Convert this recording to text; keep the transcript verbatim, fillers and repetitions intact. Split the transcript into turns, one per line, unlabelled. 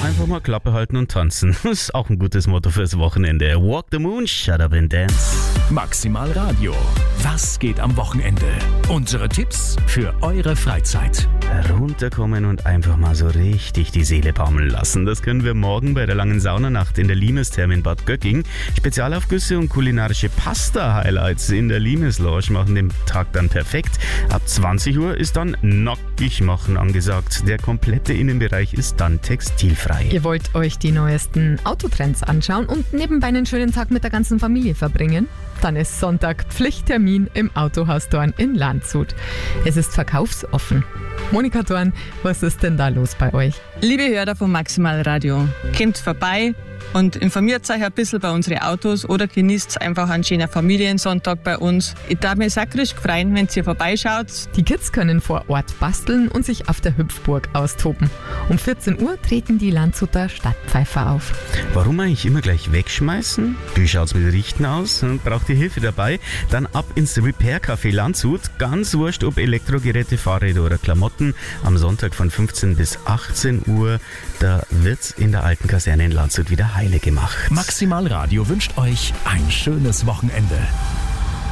Einfach mal Klappe halten und tanzen. Das ist auch ein gutes Motto fürs Wochenende. Walk the moon, shut up and dance.
Maximal Radio. Was geht am Wochenende? Unsere Tipps für eure Freizeit.
Runterkommen und einfach mal so richtig die Seele baumeln lassen. Das können wir morgen bei der langen Saunanacht in der Limes-Therme in Bad Gögging. Spezialaufgüsse und kulinarische Pasta-Highlights in der Limes-Lounge machen den Tag dann perfekt. Ab zwanzig Uhr ist dann nackig machen angesagt. Der komplette Innenbereich ist dann textilfrei.
Ihr wollt euch die neuesten Autotrends anschauen und nebenbei einen schönen Tag mit der ganzen Familie verbringen? Dann ist Sonntag Pflichttermin im Autohaus Dorn in Landshut. Es ist verkaufsoffen. Monika Dorn, was ist denn da los bei euch?
Liebe Hörer von Maximal Radio, kommt vorbei und informiert euch ein bisschen bei unseren Autos oder genießt einfach einen schönen Familiensonntag bei uns. Ich darf mich sakrisch freuen, wenn ihr vorbeischaut.
Die Kids können vor Ort basteln und sich auf der Hüpfburg austoben. Um vierzehn Uhr treten die Landshuter Stadtpfeifer auf.
Warum eigentlich immer gleich wegschmeißen? Wie schaut's mit Richten aus? Und braucht ihr Hilfe dabei? Dann ab ins Repair Café Landshut. Ganz wurscht, ob Elektrogeräte, Fahrräder oder Klamotten. Am Sonntag von fünfzehn bis achtzehn Uhr. Da wird's in der alten Kaserne in Landshut wieder heile gemacht.
Maximal Radio wünscht euch ein schönes Wochenende.